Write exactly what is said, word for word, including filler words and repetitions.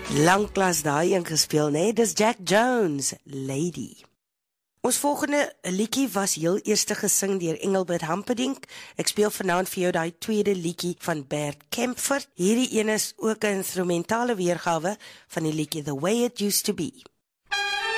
Langklas daai ingespeel, nee, dis Jack Jones, Lady. Ons volgende liedjie was heel eerste gesing deur Engelbert Humperdinck. Ek speel vanaand vir jou daai tweede liedjie van Bert Kaempfer. Hierdie een is ook 'n instrumentale weergawe van die liedjie The Way It Used to Be.